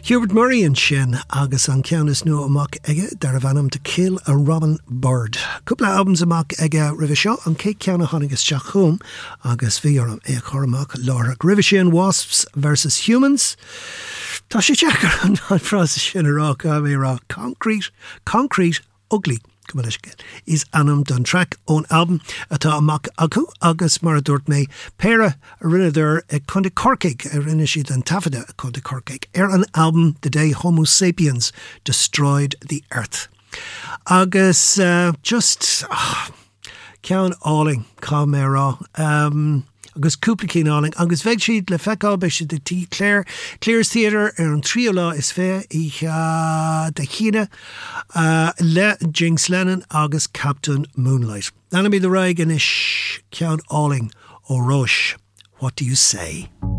Hubert Murray and sin agus an ceannas nua amach ige dar a bhanam To Kill a Robin Bird. Cúpla albums amach ige ribh seo an cé ceanna tháinig isteach chum agus bhí orm ag choramach láthach ribh sin Wasps versus Humans. Tá sé teachar an frasa sin ará mé rá concrete ugly is anam don track ón album atá amach acu agus mar a dúirt mé péire a rinne ag chun de corcaig a rinne siad an tafada a chun de corcaig an album The Day Homo Sapiens Destroyed the Earth. Agus just ceann áling cá mé rá agus cúpla cín áling agus bheith siad le feicáil be siad de Clare's Theatre an trío lá is fé I de China le Jinx Lennon agus Captain Moonlight. Anna mí the raig in ish ceann áling ó Roche. What do you say?